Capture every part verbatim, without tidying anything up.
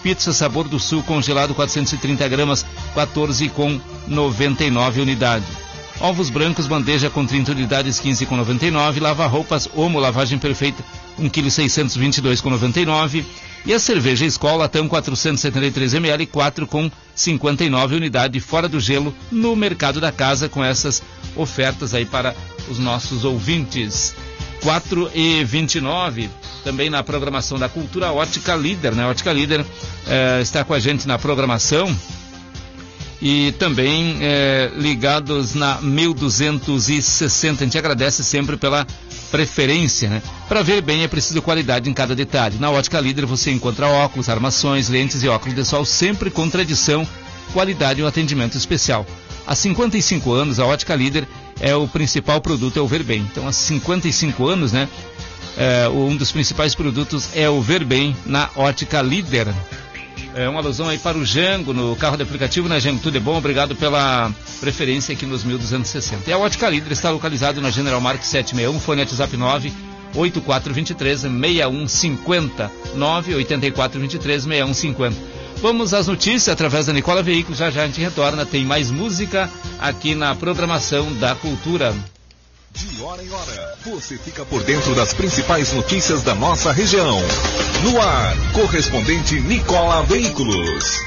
pizza Sabor do Sul congelado quatrocentos e trinta gramas, quatorze reais e noventa e nove unidade. Ovos brancos bandeja com trinta unidades, quinze reais e noventa e nove. Lava roupas Omo lavagem perfeita um quilo seiscentos e vinte e dois reais e noventa e nove. E a cerveja Skol Latão quatrocentos e setenta e três mililitros, quatro reais e cinquenta e nove unidade, fora do gelo no Mercado da Casa, com essas ofertas aí para os nossos ouvintes. quatro e vinte e nove, também na programação da Cultura, Ótica Líder, né? Ótica Líder eh, está com a gente na programação e também eh, ligados na mil duzentos e sessenta. A gente agradece sempre pela preferência, né? Para ver bem é preciso qualidade em cada detalhe. Na Ótica Líder você encontra óculos, armações, lentes e óculos de sol sempre com tradição, qualidade e um atendimento especial. Há cinquenta e cinco anos a Ótica Líder é o principal produto, é o Ver Bem. Então há cinquenta e cinco anos, né? É, um dos principais produtos é o Ver Bem na Ótica Líder. É uma alusão aí para o Jango no carro de aplicativo, né, Jango? Tudo é bom, obrigado pela preferência aqui nos mil duzentos e sessenta. E a Ótica Líder está localizado na General Marques setecentos e sessenta e um, fone WhatsApp nove oito quatro dois três, seis um cinco zero, nove oito quatro dois três, seis um cinco zero. Vamos às notícias através da Nicola Veículos, já já a gente retorna, tem mais música aqui na programação da Cultura. De hora em hora, você fica por dentro das principais notícias da nossa região. No ar, correspondente Nicola Veículos.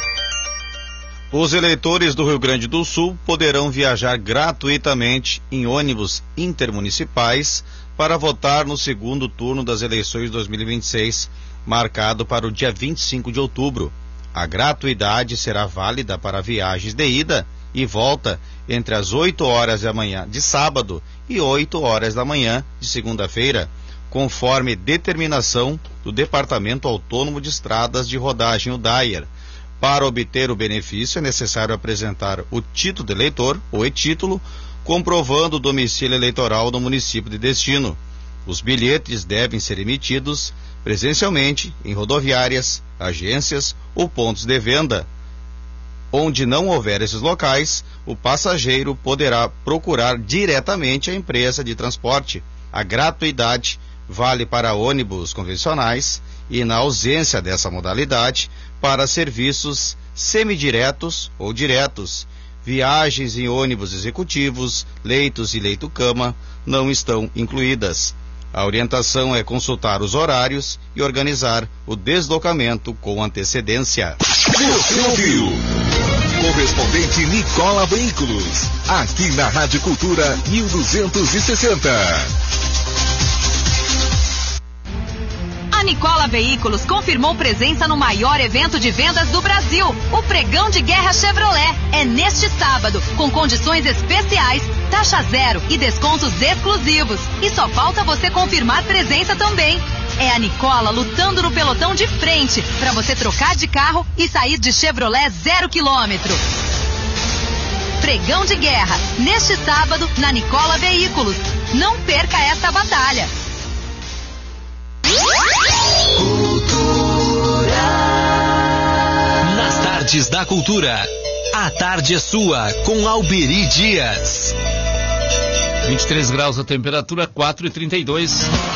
Os eleitores do Rio Grande do Sul poderão viajar gratuitamente em ônibus intermunicipais para votar no segundo turno das eleições de dois mil e vinte e seis, marcado para o dia vinte e cinco de outubro. A gratuidade será válida para viagens de ida e volta entre as oito horas da manhã de sábado e oito horas da manhã de segunda-feira, conforme determinação do Departamento Autônomo de Estradas de Rodagem, o DAER. Para obter o benefício é necessário apresentar o título de eleitor ou e-título, comprovando o domicílio eleitoral do município de destino. Os bilhetes devem ser emitidos presencialmente em rodoviárias, agências ou pontos de venda. Onde não houver esses locais, o passageiro poderá procurar diretamente a empresa de transporte. A gratuidade vale para ônibus convencionais e, na ausência dessa modalidade, para serviços semidiretos ou diretos. Viagens em ônibus executivos, leitos e leito-cama não estão incluídas. A orientação é consultar os horários e organizar o deslocamento com antecedência. Você ouviu? Correspondente Nicola Veículos, aqui na Rádio Cultura mil duzentos e sessenta. A Nicola Veículos confirmou presença no maior evento de vendas do Brasil, o Pregão de Guerra Chevrolet. É neste sábado, com condições especiais, taxa zero e descontos exclusivos. E só falta você confirmar presença também. É a Nicola lutando no pelotão de frente para você trocar de carro e sair de Chevrolet zero quilômetro. Pregão de Guerra, neste sábado, na Nicola Veículos. Não perca essa batalha. Cultura. Nas tardes da Cultura, a tarde é sua com Alberi Dias. vinte e três graus a temperatura, quatro e trinta e dois.